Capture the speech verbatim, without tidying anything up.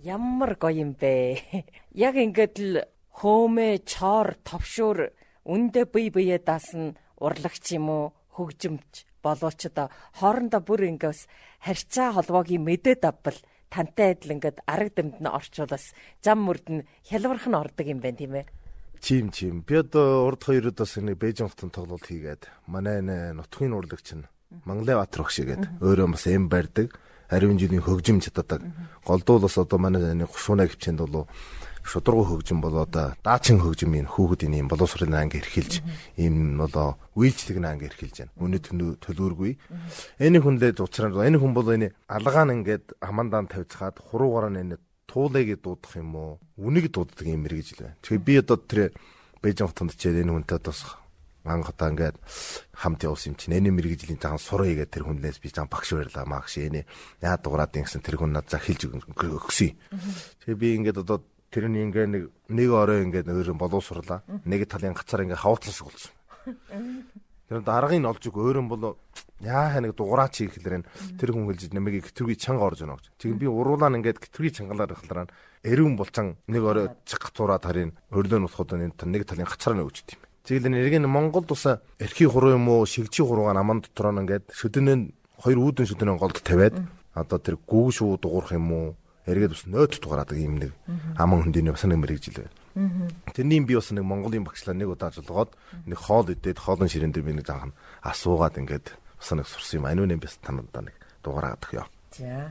Ямар гоё юм бэ. Яг ингээд л хөөмэ, чор, товшуур үндэ бие бие даасна урлагч юм уу, хөгжимч болооч одоо хоорондоо бүр ингээс харьцаа холбоогийн мэдээд авбал тантай адил ингээд арга дамд нь орчуулаас зам мөрд нь хялбарх нь ордог юм байна тийм ээ. Чим чим. Би одоо урд хоёрод бас нэг Бээжин хотод тоглолт хийгээд манай нутгийн урлагч нь Мангалайбаатар багш игээд өөрөө бас эм барьдаг. Ариун жилийн хөгжим чаддаг. Голдуул бас одоо манай гушууна гівчэнд болоо шудрагуу хөгжим болоо да даачин хөгжмийн хүүхдийн юм боловсролын анги эрхэлж ийм болоо үйлчлэгний анги эрхэлж байна. Үнэ төлөөргүй. Энэ хүнлээд уучраа энэ хүн бол энэ алгаан ингээд хамаандаан тавьцгаад хуруугаар нь туулайг дуудах юм уу? Үнийг дууддаг юм мэрэгжил байна. Тэгэхээр би одоо тэр Бээжин хотод чээд энэ хүнтэй бас ангатаа ингээд хамт явуулсан юм чинь энэ мэрэгжлийн жаахан сураа игээд тэр хүнлээс би жаахан багш байрлаа мааш энэ яа дуураад ингэсэн тэр хүн надад хэлж өгсөн. Тэгээ би ингээд одоо тэрний ингээд нэг нэг орой ингээд өөрөө боловсруулаа. Нэг талын гацаар ингээд хавуулсан шиг болсон. Тэр даргыг олж өг өөрөө бол яа нэг дуураач хийхлээр тэр хүн хэлж нэмийг гитэргүй чанга орж байна гэж. Тэгээ би уруулаа ингээд гитэргүй чангалаар ихлээр эрүүн булчан нэг орой чиг туураад харин өрлөө нутхууд нэг талын гацаар нь өгчт юм. Тэгэл нэргийн Монголд туса эрхий хуруу юм уу шигчи хуруугаа наман дотор нь ингээд шүдэнэн хоёр үүдэн шүдэнэн голд тавиад одоо тэр гүүг шүү дуурах юм уу эргээд бас нөт дуураад юм нэг аман хөндийн бас нэг мэрэгжил байна. Тэрний би бас нэг Монголын багшлаа нэг удаа жолгоод нэг хоол идээд хоолн ширээн дээр би нэг жаахан асуугаад ингээд бас нэг сурсан юм. Ануунын бас танадаа нэг дуурайгаадах ёо. За